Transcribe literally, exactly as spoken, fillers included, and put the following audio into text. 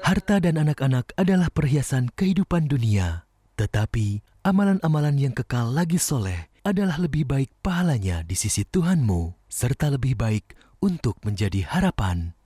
Harta dan anak-anak adalah perhiasan kehidupan dunia, tetapi amalan-amalan yang kekal lagi soleh adalah lebih baik pahalanya di sisi Tuhanmu, serta lebih baik untuk menjadi harapan.